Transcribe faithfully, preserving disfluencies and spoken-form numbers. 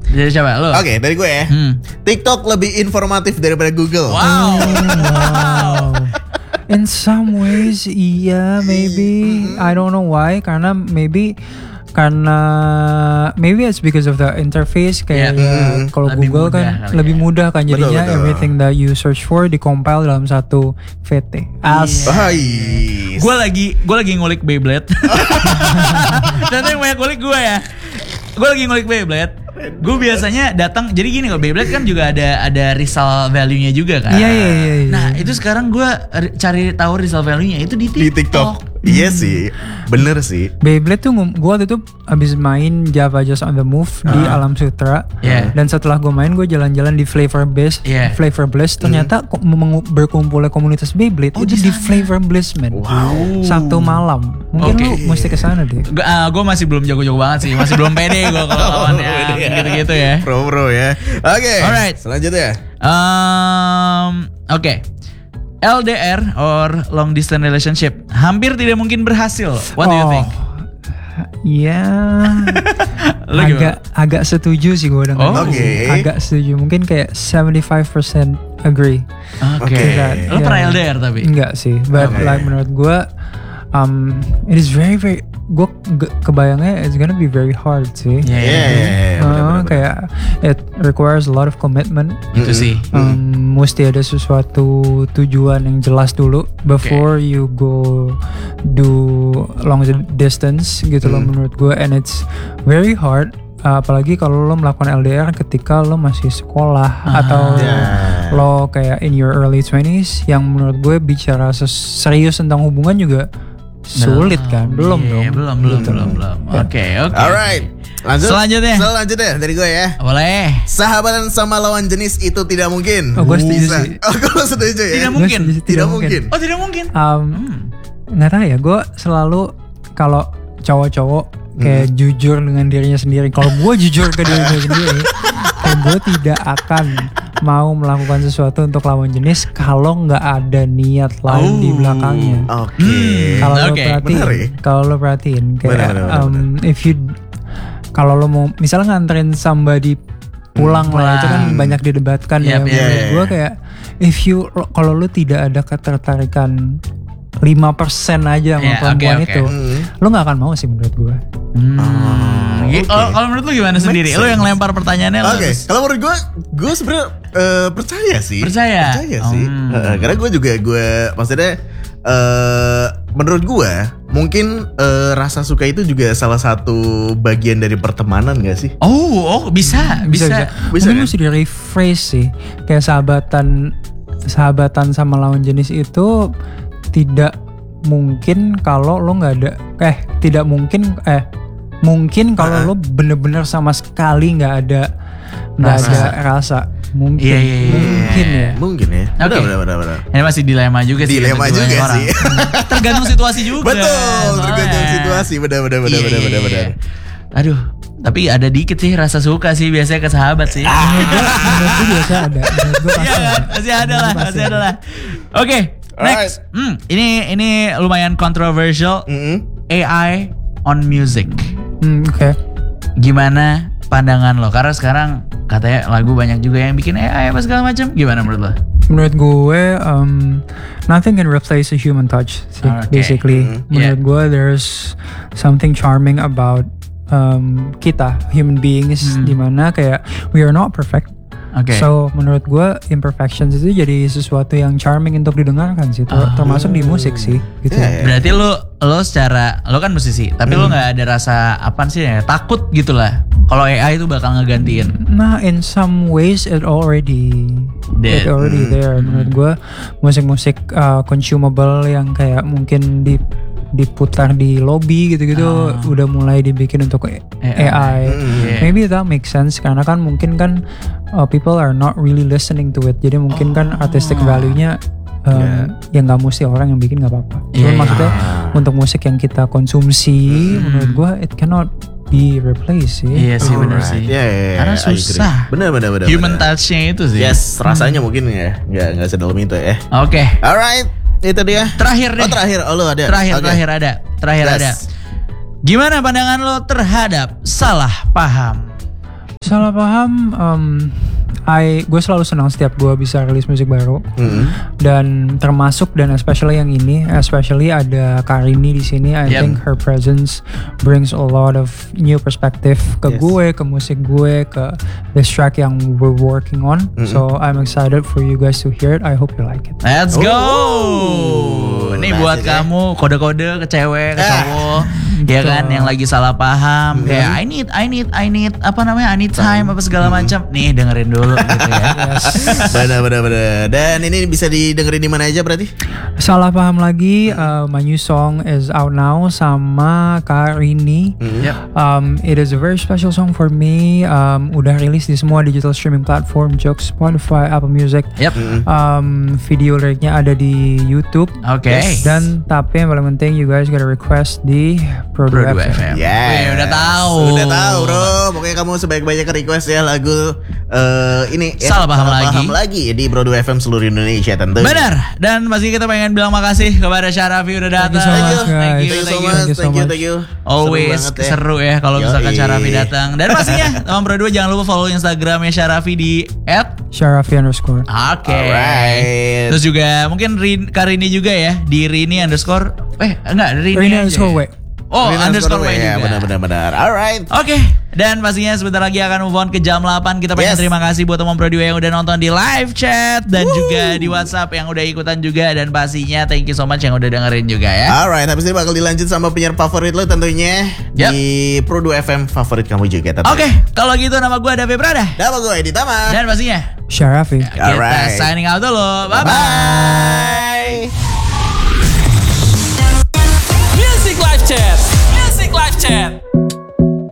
Jadi siapa lo? Oke, okay, dari gue ya. Hmm. TikTok lebih informatif daripada Google. Wow. Wow. In some ways, iya, maybe. Mm-hmm. I don't know why. Karena maybe karena maybe it's because of the interface kayak yeah. mm-hmm. kalau Google kan lebih ya. mudah kan jadinya betul, betul. Everything that you search for di-compile dalam satu V T. As. Yeah. Gue lagi gue lagi ngulik Beyblade. Dan yang banyak ngulik gue ya. Gue lagi ngulik Beyblade. Gue biasanya datang, jadi gini kok, Beyblade kan juga ada ada resale value-nya juga kan. Iya iya iya. Nah itu sekarang gue cari tahu resale value-nya itu di TikTok. Di TikTok. Iya hmm. sih, bener sih. Beyblade tuh gue waktu itu abis main Java Just on the Move uh. di Alam Sutra. Yeah. Dan setelah gue main gue jalan-jalan di Flavor Bliss, yeah. Flavor Bliss ternyata mm. berkumpulnya komunitas Beyblade oh, itu di Flavor Bliss man. Wow. Sabtu malam. Mungkin okay. lu mesti kesana deh. Gue uh, masih belum jago-jago banget sih, masih belum pede gue kalau lawannya gitu-gitu ya. Pro-pro ya. Oke. Okay. Alright. Selanjutnya. Um, Oke. Okay. L D R or long distance relationship hampir tidak mungkin berhasil. What do you think? Ya, agak agak setuju sih gue dengan oh, itu. Okay. Agak setuju. Mungkin kayak seventy-five percent agree. Oke. Okay. Lo pernah L D R tapi? Enggak sih. But okay. like menurut gue, um, it is very very. Gue kebayangnya it's gonna be very hard sih. Yeah, yeah, yeah, yeah. Uh, bener, bener, kayak it requires a lot of commitment. Itu sih. Um, mesti ada sesuatu tujuan yang jelas dulu before okay. you go do long distance gitu mm. loh menurut gue. And it's very hard. Uh, apalagi kalau lo melakukan L D R ketika lo masih sekolah ah, atau yeah. lo kayak in your early twenties yang menurut gue bicara serius tentang hubungan juga sulit kan, belum yeah, dong. Belum, belum, gitu. belum, belum. Oke, oke. Alright, lanjut. Selanjutnya. Selanjutnya dari gue ya. Boleh. Sahabatan sama lawan jenis itu tidak mungkin. Oh, gue setuju sih. Oh, gue setuju ya. Tidak mungkin. Tidak, tidak mungkin. mungkin. Oh, tidak mungkin. Um, hmm. Nggak tahu ya, gue selalu kalau cowok-cowok kayak hmm. jujur dengan dirinya sendiri. Kalau gue jujur ke dirinya sendiri, kayak gue tidak akan mau melakukan sesuatu untuk lawan jenis kalau nggak ada niat lain oh, di belakangnya. Oke. Okay. Kalau okay. lo perhatiin, kalau lo perhatiin kayak benar, benar, benar, um, benar. if you kalau lo mau misalnya nganterin somebody pulang hmm, lah itu kan banyak didebatkan yep, ya. Yeah, yeah, gue kayak if you kalau lo tidak ada ketertarikan lima persen aja sama yeah, perempuan okay, okay. itu, hmm. lo nggak akan mau sih menurut gue. Hmm. Oh, okay. Kalau menurut lu gimana sendiri? Lu yang lempar pertanyaannya. Oke. Okay. Kalau menurut gue, gue sebenarnya uh, percaya sih. Percaya. Percaya sih. Hmm. Uh, karena gue juga gue maksudnya uh, menurut gue mungkin uh, rasa suka itu juga salah satu bagian dari pertemanan gak sih? Oh, oh bisa, bisa, bisa. bisa Mungkin kan? mesti di rephrase sih. Kayak sahabatan, sahabatan sama lawan jenis itu tidak mungkin kalau lo nggak ada. Eh, tidak mungkin. Eh. Mungkin kalau uh-huh. lo bener-bener sama sekali nggak ada nggak ada rasa mungkin yeah, yeah, yeah, mungkin ya mungkin ya oke okay. Ini masih dilema juga sih dilema juga orang. sih Tergantung situasi juga betul soalnya. Tergantung situasi benar-benar benar benar benar benar aduh tapi ada dikit sih rasa suka sih biasanya ke sahabat sih. Menurut gue biasa ada masih ada lah masih ada lah oke next hmm, ini ini lumayan controversial. Mm-hmm. A I on music. Hmm, oke. Okay. Gimana pandangan lo? Karena sekarang katanya lagu banyak juga yang bikin A I apa segala macam. Gimana menurut lo? Menurut gue, um, nothing can replace a human touch. Sih, okay. Basically, mm-hmm. menurut yeah. gue, there's something charming about um, kita, human beings, mm. dimana kayak we are not perfect. Okay. So menurut gue imperfections itu jadi sesuatu yang charming untuk didengarkan sih, ter- oh. termasuk di musik sih. Gitu. Yeah, yeah. Berarti lo lo secara lo kan musisi, tapi hmm. lo nggak ada rasa apa sih ya takut gitulah. Kalau A I itu bakal ngegantiin. Nah, in some ways it already Dead. it already hmm. there. Menurut gue musik-musik uh, consumable yang kayak mungkin di diputar di lobby gitu-gitu oh. udah mulai dibikin untuk A I. A I. Yeah. Maybe that makes sense karena kan mungkin kan uh, people are not really listening to it. Jadi mungkin oh. kan artistic value-nya um, yeah. ya nggak mesti orang yang bikin nggak apa-apa. Cuman yeah. maksudnya untuk musik yang kita konsumsi mm. menurut gue it cannot be replaced sih. Iya sih benar sih. Yeah, yeah, yeah. Karena susah. Benar benar benar. Human touch-nya itu sih. Yes, rasanya hmm. mungkin ya nggak nggak sedalam itu ya. Oke. Okay. Alright. Itu dia. Terakhir deh. Oh terakhir, oh lo ada. Terakhir, okay. terakhir ada. Terakhir yes. ada. Gimana pandangan lo terhadap salah paham? Salah paham, um, I gue selalu senang setiap gue bisa rilis musik baru. Mm-hmm. Dan termasuk dan especially yang ini, especially ada Karini di sini. I Yep. think her presence brings a lot of new perspective ke Yes. gue, ke musik gue, ke this track yang we're working on. Mm-hmm. So I'm excited for you guys to hear it. I hope you like it. Let's go. Oh, Ini nah, buat sih, ya. kamu kode-kode ke cewek, ke Ah. cowok, ya kan yang lagi salah paham, Hmm. kayak I need, I need, I need apa namanya, I need time apa segala macam. Nih dengerin dulu gitu ya. Benar benar benar. Dan ini bisa didengerin di mana aja berarti? Salah paham lagi, uh, my new song is out now sama Karini. Yep. Um, it is a very special song for me. Um, udah rilis di semua digital streaming platform, Joox, Spotify, Apple Music. Yep. Um, video liriknya ada di YouTube. Oke. Dan tapi yang paling penting, you guys gotta request di Produk Produk F F M. M. Yes. Wih, udah tahu. Udah tahu, bro. Pokoknya kamu sebaik-baiknya request ya lagu eh, ini ya, Salah paham lagi. lagi di Brodo F M seluruh Indonesia tentu. Benar. Dan pasti kita pengen bilang makasih kepada Syarafi udah datang. Thank you so much, Thank guys. you, Thank you so thank you. much. Thank you so Thank you, much. thank you. Always Seru banget ya. seru ya kalau misalkan Yoi. Syarafi datang. Dan pastinya teman berdua jangan lupa follow Instagramnya Syarafi di at Syarafi underscore. Oke. Alright. Terus juga mungkin Rin, Karini juga ya di Rini underscore. Eh enggak Rini, Rini aja underscore ya. W. Oh Ini underscore W ya, juga. benar benar benar. Alright. Oke, dan pastinya sebentar lagi akan move on ke jam delapan. Kita pengen Yes. terima kasih buat teman Pro dua yang udah nonton di live chat dan juga di WhatsApp yang udah ikutan juga, dan pastinya thank you so much yang udah dengerin juga ya. Alright, habis ini bakal dilanjut sama penyiar favorit lo tentunya Yep. di Pro dua F M favorit kamu juga tentunya. Oke, kalau gitu nama gue David Prada Nama gue Edi Tama. dan pastinya Syarafi. kita Alright. signing out dulu. Bye bye. Bye. Music Live Chat. Music Live Chat.